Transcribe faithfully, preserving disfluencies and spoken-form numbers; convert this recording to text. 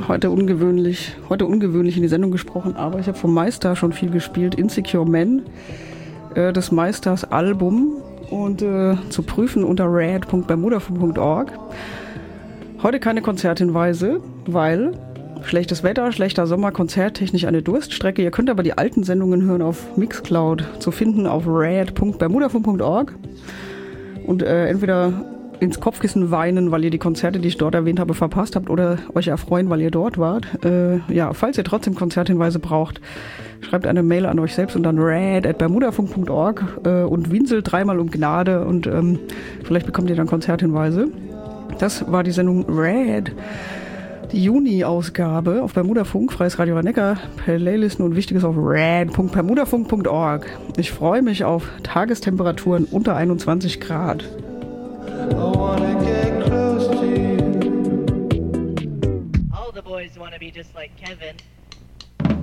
heute ungewöhnlich, heute ungewöhnlich in die Sendung gesprochen, aber ich habe vom Meister schon viel gespielt. Insecure Men, äh, des Meisters Album und äh, zu prüfen unter rad punkt bermudafunk punkt org. Heute keine Konzerthinweise, weil schlechtes Wetter, schlechter Sommer, konzerttechnisch eine Durststrecke. Ihr könnt aber die alten Sendungen hören auf Mixcloud, zu finden auf rad punkt bermudafunk punkt org und äh, entweder ins Kopfkissen weinen, weil ihr die Konzerte, die ich dort erwähnt habe, verpasst habt oder euch erfreuen, weil ihr dort wart. Äh, ja, falls ihr trotzdem Konzerthinweise braucht, schreibt eine Mail an euch selbst und dann rad at bermudafunk punkt org äh, und winselt dreimal um Gnade und ähm, vielleicht bekommt ihr dann Konzerthinweise. Das war die Sendung Rad, die Juni-Ausgabe auf Bermudafunk, Freies Radio Rhein-Neckar, Playlisten und Wichtiges auf rad punkt bermudafunk punkt org. Ich freue mich auf Tagestemperaturen unter einundzwanzig Grad. I wanna get close to you. All the boys wanna be just like Kevin.